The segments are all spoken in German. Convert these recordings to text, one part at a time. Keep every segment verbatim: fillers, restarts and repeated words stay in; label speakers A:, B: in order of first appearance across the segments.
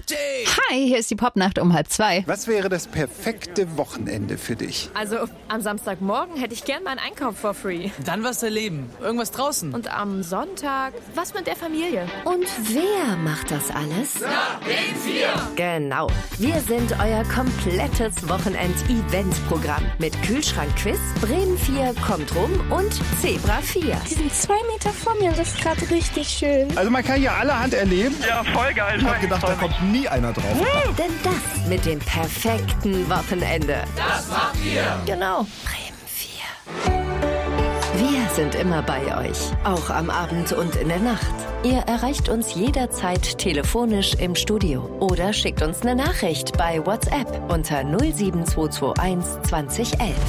A: Hi, hier ist die Popnacht um halb zwei.
B: Was wäre das perfekte Wochenende für dich?
C: Also, am Samstagmorgen hätte ich gern meinen Einkauf for free.
D: Dann was erleben. Irgendwas draußen.
C: Und am Sonntag was mit der Familie.
E: Und wer macht das alles?
F: Na, Bremen vier!
E: Genau. Wir sind euer komplettes Wochenend-Event-Programm. Mit Kühlschrank-Quiz, Bremen vier kommt rum und Zebra vier.
G: Die sind zwei Meter vor mir, das ist gerade richtig schön.
B: Also man kann ja allerhand erleben.
H: Ja, voll geil.
I: Ich hab gedacht, da kommt nie einer drauf.
E: Uh, denn das mit dem perfekten Wochenende.
F: Das macht ihr.
E: Genau. Bremen vier. Wir sind immer bei euch. Auch am Abend und in der Nacht. Ihr erreicht uns jederzeit telefonisch im Studio. Oder schickt uns eine Nachricht bei WhatsApp unter null sieben zwei zwei eins zwanzig elf.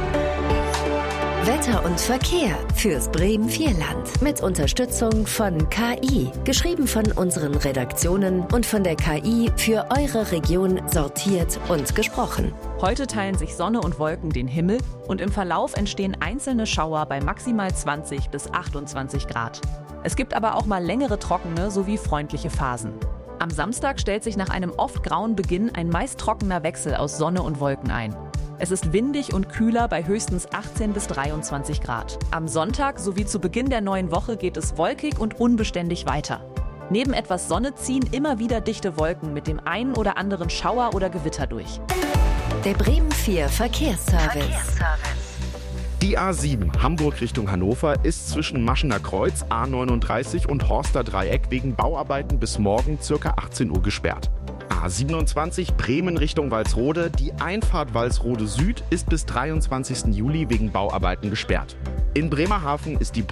E: Wetter und Verkehr fürs Bremen vier Land mit Unterstützung von K I. Geschrieben von unseren Redaktionen und von der K I für eure Region sortiert und gesprochen.
J: Heute teilen sich Sonne und Wolken den Himmel und im Verlauf entstehen einzelne Schauer bei maximal zwanzig bis achtundzwanzig Grad. Es gibt aber auch mal längere trockene sowie freundliche Phasen. Am Samstag stellt sich nach einem oft grauen Beginn ein meist trockener Wechsel aus Sonne und Wolken ein. Es ist windig und kühler bei höchstens achtzehn bis dreiundzwanzig Grad. Am Sonntag sowie zu Beginn der neuen Woche geht es wolkig und unbeständig weiter. Neben etwas Sonne ziehen immer wieder dichte Wolken mit dem einen oder anderen Schauer oder Gewitter durch.
E: Der Bremen vier Verkehrsservice. Verkehrsservice.
K: Die A sieben Hamburg Richtung Hannover ist zwischen Maschener Kreuz, A neununddreißig und Horster Dreieck wegen Bauarbeiten bis morgen ca. achtzehn Uhr gesperrt. A siebenundzwanzig Bremen Richtung Walsrode. Die Einfahrt Walsrode Süd ist bis dreiundzwanzigsten Juli wegen Bauarbeiten gesperrt. In Bremerhaven ist die